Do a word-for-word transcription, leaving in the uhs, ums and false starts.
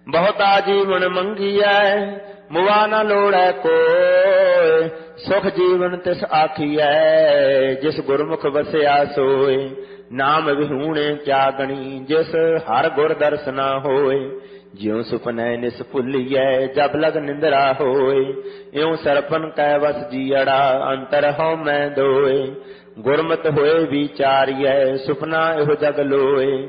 ਬਹੁਤਾ ਜੀਵਨ ਮੰਗੀਐ ਮੁਆ ਨਾ ਲੋੜੈ ਕੋਇ। ਸੁਖ ਜੀਵਨ ਤਿਸ ਆਖੀਐ ਜਿਸ ਗੁਰਮੁਖ ਵਸਿਆ ਸੋਇ। ਨਾਮ ਵਿਹੂਣੇ ਕਿਆ ਗਣੀ ਜਿਸ ਹਰ ਗੁਰ ਦਰਸਨਾ ਹੋਇ। ਜਿਉ ਸੁਪਨੈ ਨਿਸ ਭੁੱਲੀਐ ਜਬ ਲਗ ਨਿੰਦਰਾ ਹੋਇ। ਇਉ ਸਰਪਨ ਕੈ ਵਸ ਜੀਅੜਾ ਅੰਤਰ ਹਉ ਮੈਂ ਦੋਇ। ਗੁਰਮਤਿ ਹੋਏ ਵਿਚਾਰੀਐ ਸੁਪਨਾ ਇਹੋ ਜਗ ਲੋਇ।